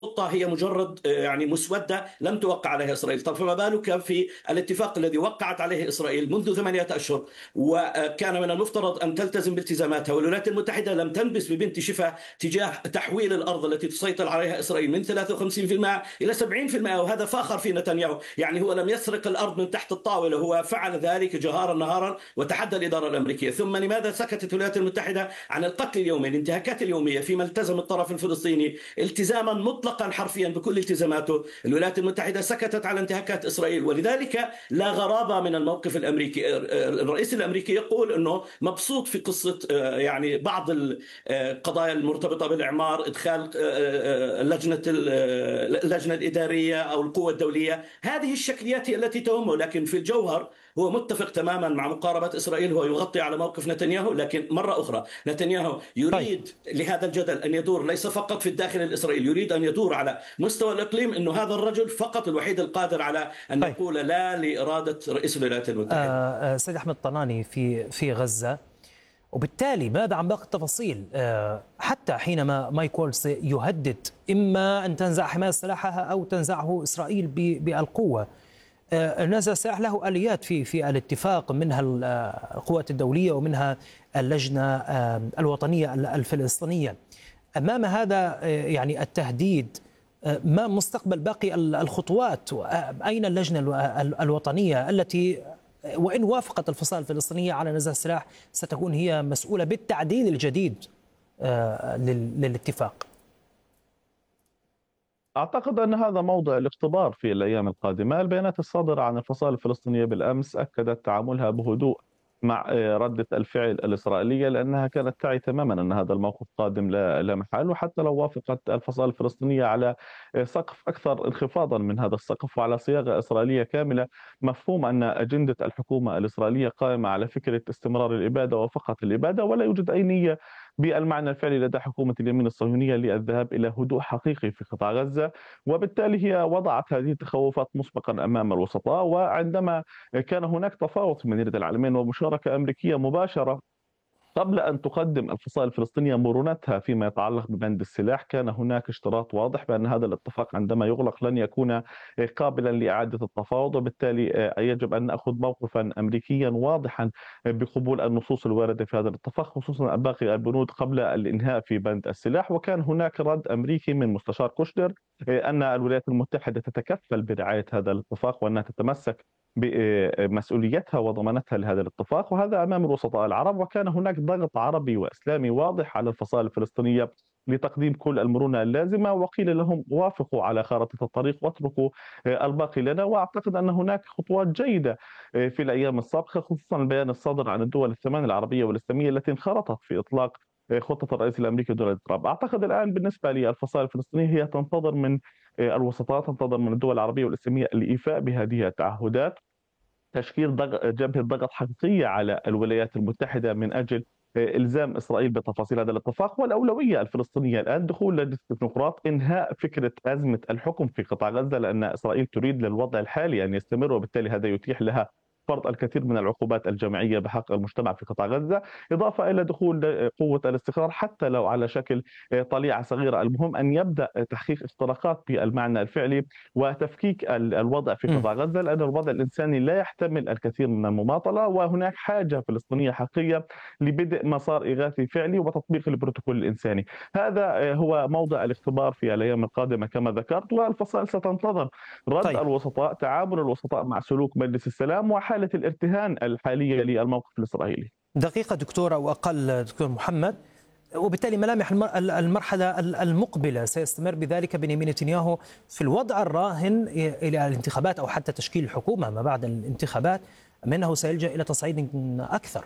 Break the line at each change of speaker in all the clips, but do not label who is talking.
النقطة هي مجرد يعني مسودة لم توقع عليها إسرائيل. طب فما بالك في الاتفاق الذي وقعت عليه إسرائيل منذ 8 أشهر، وكان من المفترض أن تلتزم بالتزاماتها، والولايات المتحدة لم تنبس ببنت شفا تجاه تحويل الأرض التي تسيطر عليها إسرائيل من 53% إلى 70%، وهذا فاخر في نتنياهو. يعني هو لم يسرق الأرض من تحت الطاولة، هو فعل ذلك جهارا نهارا وتحدى الإدارة الأمريكية. ثم لماذا سكتت الولايات المتحدة عن القتل اليومي، الانتهاكات اليومية، فيما التزم الطرف الفلسطيني التزاما مطلقا حرفيا بكل التزاماته؟ الولايات المتحدة سكتت على انتهاكات إسرائيل، ولذلك لا غرابة من الموقف الأمريكي. الرئيس الأمريكي يقول أنه مبسوط في قصة يعني بعض القضايا المرتبطة بالإعمار، إدخال اللجنة الإدارية أو القوة الدولية. هذه الشكليات هي التي تهمه، لكن في الجوهر هو متفق تماما مع مقاربة إسرائيل. هو يغطي على موقف نتنياهو، لكن مرة أخرى نتنياهو
طيب.
يريد لهذا الجدل أن يدور ليس فقط في الداخل الإسرائيلي، يريد أن يدور على مستوى الإقليم، أنه هذا الرجل فقط الوحيد القادر على أن
طيب.
يقول لا لإرادة رئيس الولايات المتحدة.
سيد أحمد طناني في غزة، وبالتالي ماذا عن باقي التفاصيل؟ حتى حينما مايك وولز يهدد إما أن تنزع حماس سلاحها أو تنزعه إسرائيل بالقوة، نزع السلاح له آليات في الاتفاق، منها القوات الدولية ومنها اللجنة الوطنية الفلسطينية. أمام هذا يعني التهديد، ما مستقبل باقي الخطوات؟ أين اللجنة الوطنية التي وإن وافقت الفصائل الفلسطينية على نزع السلاح ستكون هي مسؤولة بالتعديل الجديد للاتفاق؟
أعتقد أن هذا موضع الاختبار في الأيام القادمة. البيانات الصادرة عن الفصائل الفلسطينية بالأمس أكدت تعاملها بهدوء مع ردة الفعل الإسرائيلية، لأنها كانت تعي تماما أن هذا الموقف قادم لا محال. وحتى لو وافقت الفصائل الفلسطينية على سقف أكثر انخفاضا من هذا السقف وعلى صياغة إسرائيلية كاملة، مفهوم أن أجندة الحكومة الإسرائيلية قائمة على فكرة استمرار الإبادة وفقط الإبادة، ولا يوجد أي نية بالمعنى الفعلي لدى حكومة اليمين الصهيونية للذهاب إلى هدوء حقيقي في قطاع غزة. وبالتالي هي وضعت هذه التخوفات مسبقا أمام الوسطاء، وعندما كان هناك تفاوض في مدينة العالمين ومشاركة أمريكية مباشرة قبل أن تقدم الفصائل الفلسطينية مرونتها فيما يتعلق ببند السلاح، كان هناك اشتراط واضح بأن هذا الاتفاق عندما يغلق لن يكون قابلا لإعادة التفاوض، وبالتالي يجب أن نأخذ موقفا أمريكيا واضحا بقبول النصوص الواردة في هذا الاتفاق، خصوصا باقي البنود قبل الإنهاء في بند السلاح. وكان هناك رد أمريكي من مستشار كوشنر أن الولايات المتحدة تتكفل برعاية هذا الاتفاق وأنها تتمسك بمسؤوليتها وضمانتها لهذا الاتفاق، وهذا أمام الوسطاء العرب. وكان هناك ضغط عربي وإسلامي واضح على الفصائل الفلسطينية لتقديم كل المرونة اللازمة، وقيل لهم وافقوا على خارطة الطريق واتركوا الباقي لنا. وأعتقد أن هناك خطوات جيدة في الأيام السابقة، خصوصا البيان الصادر عن الدول الثمان العربية والإسلامية التي انخرطت في إطلاق خطة الرئيس الأمريكي دونالد ترامب. أعتقد الآن بالنسبة للفصائل الفلسطينية هي تنتظر من الوسطاء، تنتظر من الدول العربية والإسلامية الإيفاء بهذه التعهدات، تشكيل جبهة ضغط حقيقية على الولايات المتحدة من أجل إلزام إسرائيل بتفاصيل هذا الاتفاق. والأولوية الفلسطينية الآن دخول لجنة التكنوقراط، إنهاء فكرة أزمة الحكم في قطاع غزة، لأن إسرائيل تريد للوضع الحالي أن يستمر، وبالتالي هذا يتيح لها فرض الكثير من العقوبات الجماعية بحق المجتمع في قطاع غزة، إضافة إلى دخول قوة الاستقرار حتى لو على شكل طليعة صغيرة. المهم أن يبدأ تحقيق اختراقات بالمعنى الفعلي وتفكيك الوضع في قطاع غزة، لأن الوضع الإنساني لا يحتمل الكثير من المماطلة، وهناك حاجة فلسطينية حقيقية لبدء مسار إغاثي فعلي وتطبيق البروتوكول الإنساني. هذا هو موضع الاختبار في الأيام القادمة كما ذكرت، والفصائل ستنتظر رد
طيب.
الوسطاء، تعامل الوسطاء مع سلوك مجلس السلام وحالة الارتهان الحالية للموقف الإسرائيلي.
دقيقة دكتور أو أقل دكتور محمد، وبالتالي ملامح المرحلة المقبلة سيستمر بذلك بنيامين نتنياهو في الوضع الراهن إلى الانتخابات أو حتى تشكيل الحكومة ما بعد الانتخابات، أم أنه سيلجأ إلى تصعيد أكثر؟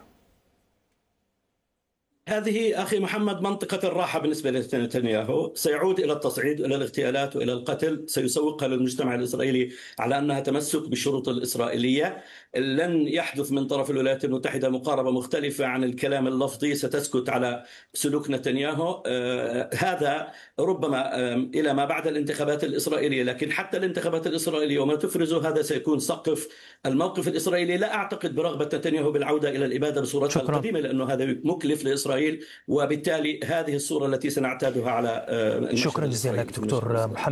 هذه أخي محمد منطقة الراحة بالنسبة لنتنياهو، سيعود إلى التصعيد، إلى الاغتيالات وإلى القتل، سيسوقها للمجتمع الإسرائيلي على أنها تمسك بالشروط الإسرائيلية. لن يحدث من طرف الولايات المتحدة مقاربة مختلفة عن الكلام اللفظي، ستسكت على سلوك نتنياهو. هذا ربما إلى ما بعد الانتخابات الإسرائيلية، لكن حتى الانتخابات الإسرائيلية وما تفرزه هذا سيكون سقف الموقف الإسرائيلي. لا أعتقد برغبة نتنياهو بالعودة إلى الإبادة بصورتها القديمة، لأنه هذا مكلف لإسرائيل، وبالتالي هذه الصورة التي سنعتادها على
شكرا جزيلا لك دكتور محمد.